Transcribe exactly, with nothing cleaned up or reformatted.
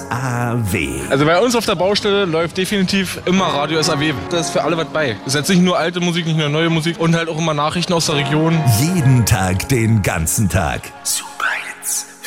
S A W. Also bei uns auf der Baustelle läuft definitiv immer Radio S A W. Da ist für alle was bei. Es ist jetzt nicht nur alte Musik, nicht nur neue Musik und halt auch immer Nachrichten aus der Region. Jeden Tag, den ganzen Tag.